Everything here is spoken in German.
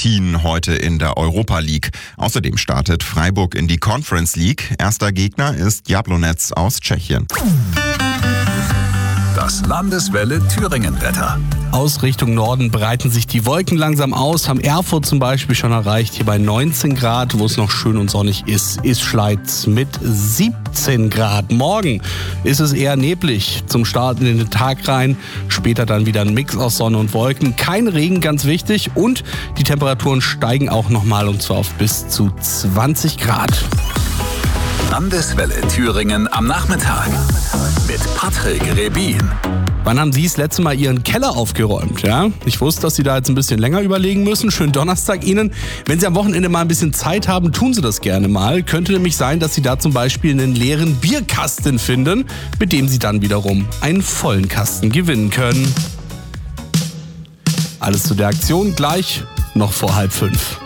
Partien heute in der Europa League. Außerdem startet Freiburg in die Conference League. Erster Gegner ist Jablonec aus Tschechien. Das Landeswelle Thüringen-Wetter. Aus Richtung Norden breiten sich die Wolken langsam aus, haben Erfurt zum Beispiel schon erreicht, hier bei 19 Grad, wo es noch schön und sonnig ist Schleiz mit 17 Grad. Morgen ist es eher neblig zum Start in den Tag rein, später dann wieder ein Mix aus Sonne und Wolken, kein Regen, ganz wichtig, und die Temperaturen steigen auch nochmal, und zwar auf bis zu 20 Grad. Landeswelle Thüringen am Nachmittag mit Patrick Rebin. Wann haben Sie das letzte Mal Ihren Keller aufgeräumt? Ja? Ich wusste, dass Sie da jetzt ein bisschen länger überlegen müssen. Schönen Donnerstag Ihnen. Wenn Sie am Wochenende mal ein bisschen Zeit haben, tun Sie das gerne mal. Könnte nämlich sein, dass Sie da zum Beispiel einen leeren Bierkasten finden, mit dem Sie dann wiederum einen vollen Kasten gewinnen können. Alles zu der Aktion gleich noch vor 4:30.